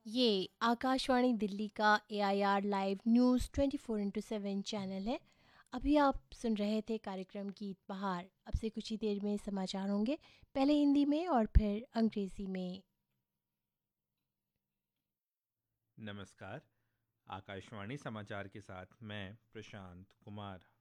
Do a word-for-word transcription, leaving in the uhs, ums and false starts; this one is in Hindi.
ये आकाशवाणी दिल्ली का ए I R live news twenty four into seven channel है। अभी आप सुन रहे थे कार्यक्रम गीत बहार। अब से कुछ ही देर में समाचार होंगे, पहले हिंदी में और फिर अंग्रेज़ी में। नमस्कार। आकाशवाणी समाचार के साथ मैं प्रशांत कुमार।